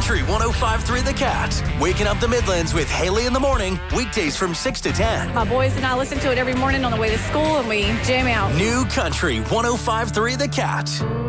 Country 105.3 The Cat. Waking up the Midlands with Haley in the morning, weekdays from 6 to 10. My boys and I listen to it every morning on the way to school, and we jam out. New Country 105.3 The Cat.